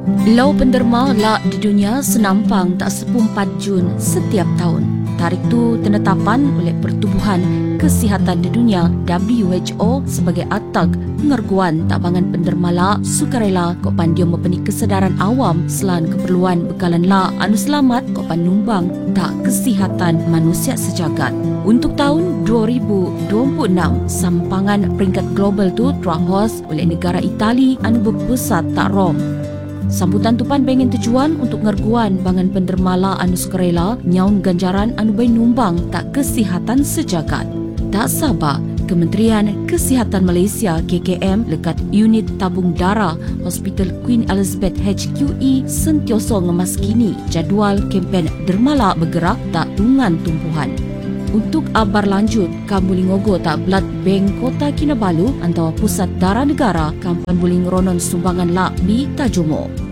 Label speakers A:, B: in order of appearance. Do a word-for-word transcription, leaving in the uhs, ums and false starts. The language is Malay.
A: Lau penderma la di dunia senampang tak sepumpat Jun setiap tahun. Tarikh tu tenetapan oleh Pertubuhan Kesihatan di Dunia W H O sebagai atag pengerguan tabangan penderma la sukarela kok pandio mepeni kesedaran awam selan keperluan bekalan la anu selamat kok panumbang tak kesihatan manusia sejagat. Untuk tahun dua ribu dua puluh enam, sampangan peringkat global tu terhos oleh negara Itali anu berpusat tak Rom. Sambutan tupan pengen tujuan untuk ngerguan bangan pendermala anu sukarela nyaun ganjaran anu bayi numbang tak kesihatan sejagat. Tak sabar, Kementerian Kesihatan Malaysia K K M lekat unit tabung darah Hospital Queen Elizabeth H Q E sentioso ngemaskini jadual kempen dermala bergerak tak tungan tumpuhan. Untuk abar lanjut, Kambuling Ogo tak Blood Bank Kota Kinabalu antara Pusat Darah Negara Kampan Buling Ronon Sumbangan Lak di Tajomo.